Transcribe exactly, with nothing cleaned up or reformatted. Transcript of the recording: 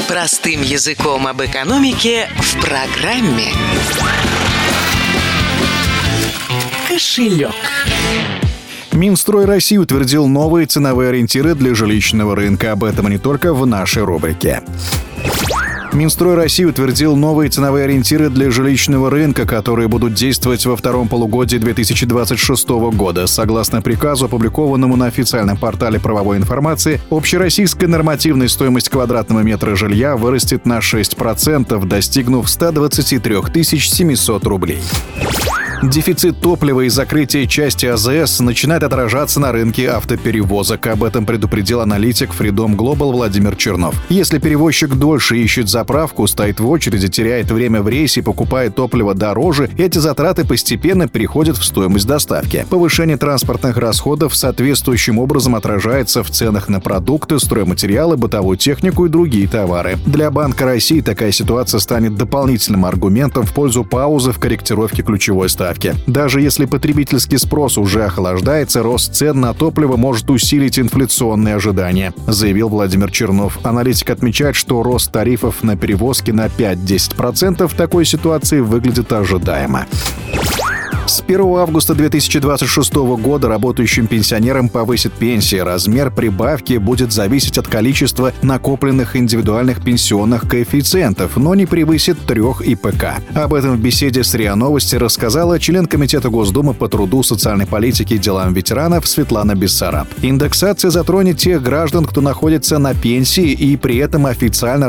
Простым языком об экономике в программе «Кошелек». Минстрой России утвердил новые ценовые ориентиры для жилищного рынка. Об этом и не только в нашей рубрике. Минстрой России утвердил новые ценовые ориентиры для жилищного рынка, которые будут действовать во втором полугодии две тысячи двадцать шестого года. Согласно приказу, опубликованному на официальном портале правовой информации, общероссийская нормативная стоимость квадратного метра жилья вырастет на шесть процентов, достигнув ста двадцати трёх тысяч семисот рублей. Дефицит топлива и закрытие части АЗС начинает отражаться на рынке автоперевозок. Об этом предупредил аналитик Freedom Global Владимир Чернов. Если перевозчик дольше ищет заправку, стоит в очереди, теряет время в рейсе и покупает топливо дороже, эти затраты постепенно переходят в стоимость доставки. Повышение транспортных расходов соответствующим образом отражается в ценах на продукты, стройматериалы, бытовую технику и другие товары. Для Банка России такая ситуация станет дополнительным аргументом в пользу паузы в корректировке ключевой ставки. Даже если потребительский спрос уже охлаждается, рост цен на топливо может усилить инфляционные ожидания, заявил Владимир Чернов. Аналитик отмечает, что рост тарифов на перевозки на пять-десять процентов в такой ситуации выглядит ожидаемо. С первого августа две тысячи двадцать шестого года работающим пенсионерам повысят пенсии. Размер прибавки будет зависеть от количества накопленных индивидуальных пенсионных коэффициентов, но не превысит трех И П К. Об этом в беседе с РИА Новости рассказала член Комитета Госдумы по труду, социальной политике и делам ветеранов Светлана Бессараб. Индексация затронет тех граждан, кто находится на пенсии и при этом официально